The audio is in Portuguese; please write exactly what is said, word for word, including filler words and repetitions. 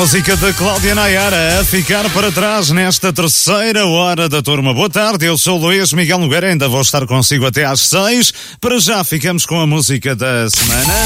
música da Cláudia Nayara a ficar para trás nesta terceira hora da turma. Boa tarde, eu sou o Luís Miguel Nogueira, ainda vou estar consigo até às seis. Para já ficamos com a música da semana.